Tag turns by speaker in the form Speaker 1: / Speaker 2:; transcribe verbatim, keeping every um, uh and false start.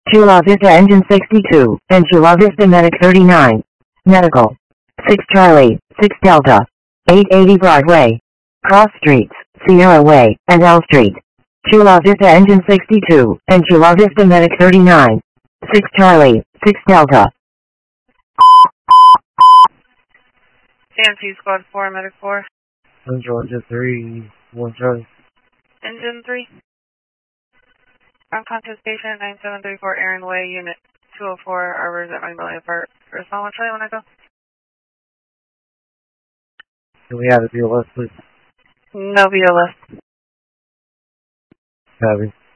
Speaker 1: Chula Vista Engine sixty-two, and Chula Vista Medic thirty-nine. Medical. six Charlie, six Delta. eight eighty Broadway. Cross Streets, Sierra Way, and L Street. Chula Vista Engine sixty-two, and Chula Vista Medic thirty-nine. six Charlie, six Delta.
Speaker 2: C M T Squad four, Medic four.
Speaker 3: One Georgia three, one Charlie.
Speaker 2: Engine three. Unconscious patient nine seven three four Aaron Way, Unit two oh four, Arbors at Magnolia Park. First on one Charlie when I go.
Speaker 3: Can we have a B L S, please?
Speaker 2: No B L S.
Speaker 3: Copy.